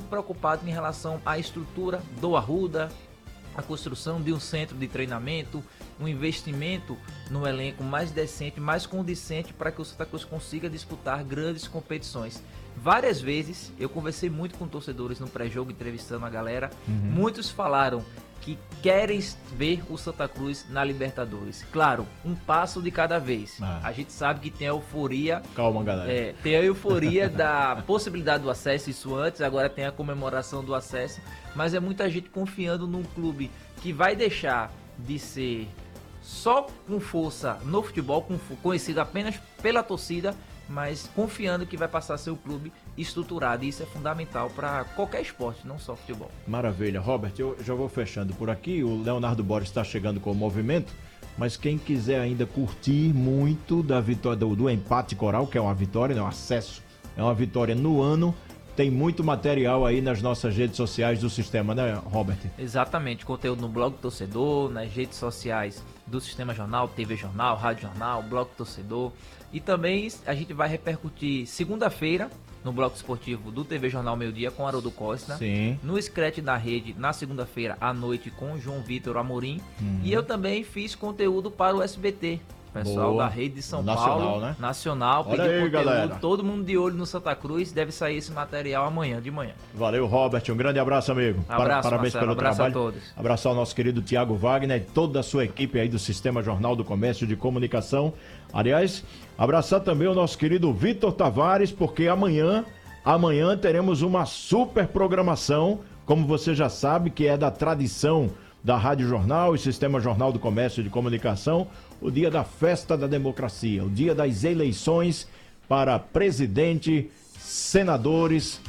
preocupado em relação à estrutura do Arruda, a construção de um centro de treinamento, um investimento no elenco mais decente, mais condizente para que o Santa Cruz consiga disputar grandes competições. Várias vezes eu conversei muito com torcedores no pré-jogo, entrevistando a galera. Muitos falaram que querem ver o Santa Cruz na Libertadores. Claro, um passo de cada vez. A gente sabe que tem a euforia... Calma, galera. Tem a euforia da possibilidade do acesso, isso antes, agora tem a comemoração do acesso, mas é muita gente confiando num clube que vai deixar de ser só com força no futebol, conhecido apenas pela torcida, mas confiando que vai passar a ser um clube estruturado, e isso é fundamental para qualquer esporte, não só futebol. Maravilha. Robert, eu já vou fechando por aqui, o Leonardo Borges está chegando com o movimento, mas quem quiser ainda curtir muito da vitória, do empate coral, que é uma vitória, né, um acesso, é uma vitória no ano, tem muito material aí nas nossas redes sociais do Sistema, né, Robert? Exatamente, conteúdo no Blog do Torcedor, nas redes sociais do Sistema Jornal, TV Jornal, Rádio Jornal, Blog do Torcedor. E também a gente vai repercutir segunda-feira no Bloco Esportivo do TV Jornal Meio Dia com Haroldo Costa. Sim. No Scratch da Rede, na segunda-feira à noite com João Vitor Amorim. E eu também fiz conteúdo para o SBT. Pessoal da Rede de São Paulo, né? Nacional, pediu conteúdo, galera. Todo mundo de olho no Santa Cruz, deve sair esse material amanhã de manhã. Valeu, Robert, um grande abraço, amigo. Abraço, parabéns Marcelo, pelo abraço trabalho. a todos. Abraçar o nosso querido Tiago Wagner e toda a sua equipe aí do Sistema Jornal do Comércio de Comunicação. Aliás, abraçar também o nosso querido Vitor Tavares, porque amanhã teremos uma super programação, como você já sabe, que é da tradição da Rádio Jornal e Sistema Jornal do Comércio de Comunicação, o dia da festa da democracia, o dia das eleições para presidente, senadores,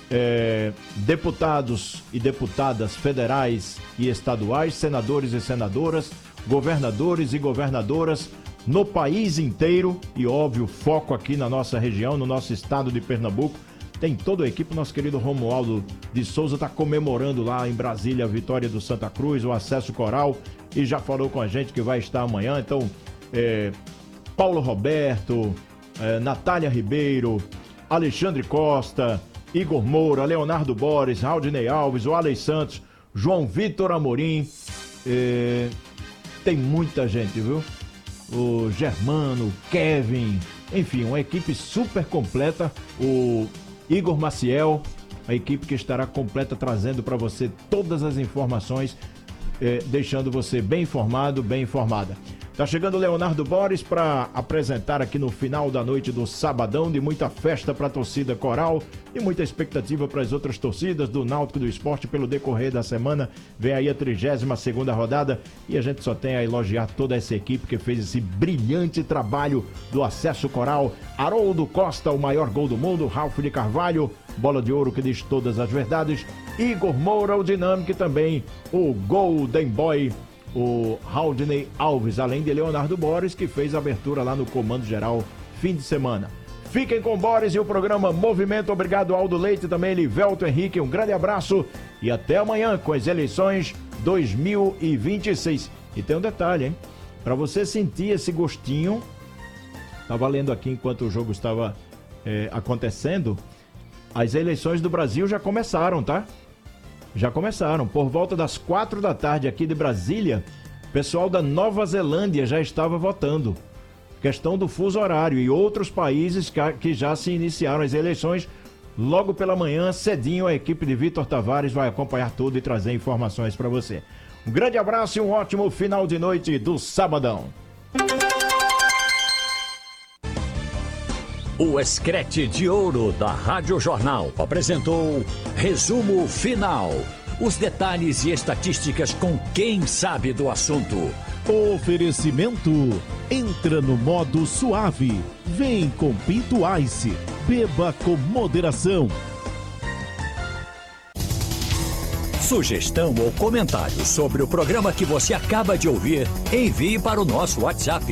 deputados e deputadas federais e estaduais, senadores e senadoras, governadores e governadoras no país inteiro e, óbvio, foco aqui na nossa região, no nosso estado de Pernambuco. Tem toda a equipe, nosso querido Romualdo de Souza está comemorando lá em Brasília a vitória do Santa Cruz, o acesso coral, e já falou com a gente que vai estar amanhã. Então, Paulo Roberto, Natália Ribeiro, Alexandre Costa, Igor Moura, Leonardo Borges, Raudinei Alves, o Alex Santos, João Vitor Amorim, tem muita gente, viu? O Germano, Kevin, enfim, uma equipe super completa, o Igor Maciel, a equipe que estará completa, trazendo para você todas as informações, deixando você bem informado, bem informada. Tá chegando o Leonardo Borges para apresentar aqui no final da noite do sabadão, de muita festa para a torcida coral e muita expectativa para as outras torcidas do Náutico do Esporte pelo decorrer da semana. Vem aí a 32ª rodada e a gente só tem a elogiar toda essa equipe que fez esse brilhante trabalho do acesso coral. Haroldo Costa, o maior gol do mundo, Ralf de Carvalho, bola de ouro que diz todas as verdades, Igor Moura, o dinâmico, e também o Golden Boy, o Raudinei Alves, além de Leonardo Borges, que fez a abertura lá no Comando Geral fim de semana. Fiquem com Borges e o programa Movimento. Obrigado, Aldo Leite, também Livelto Henrique, um grande abraço e até amanhã com as eleições 2026. E tem um detalhe, hein? Para você sentir esse gostinho, estava lendo aqui enquanto o jogo estava acontecendo, as eleições do Brasil já começaram, tá? Já começaram. Por volta das 4 da tarde aqui de Brasília, o pessoal da Nova Zelândia já estava votando. Questão do fuso horário e outros países que já se iniciaram as eleições. Logo pela manhã, cedinho, a equipe de Vitor Tavares vai acompanhar tudo e trazer informações para você. Um grande abraço e um ótimo final de noite do sabadão. O Scratch de Ouro da Rádio Jornal apresentou Resumo Final. Os detalhes e estatísticas com quem sabe do assunto. Oferecimento. Entra no modo suave. Vem com Pinto Ice. Beba com moderação. Sugestão ou comentário sobre o programa que você acaba de ouvir, envie para o nosso WhatsApp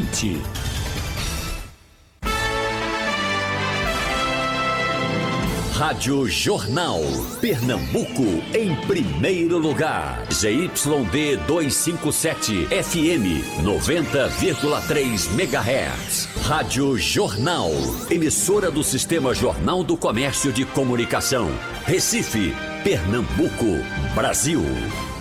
99147-8520. Rádio Jornal. Pernambuco em primeiro lugar. ZYD 257 FM 90,3 MHz. Rádio Jornal. Emissora do Sistema Jornal do Comércio de Comunicação. Recife, Pernambuco, Brasil.